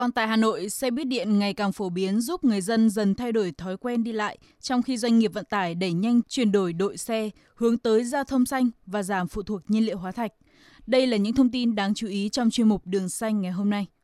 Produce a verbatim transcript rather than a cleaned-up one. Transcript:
Còn tại Hà Nội, xe buýt điện ngày càng phổ biến giúp người dân dần thay đổi thói quen đi lại, trong khi doanh nghiệp vận tải đẩy nhanh chuyển đổi đội xe, hướng tới giao thông xanh và giảm phụ thuộc nhiên liệu hóa thạch. Đây là những thông tin đáng chú ý trong chuyên mục Đường xanh ngày hôm nay.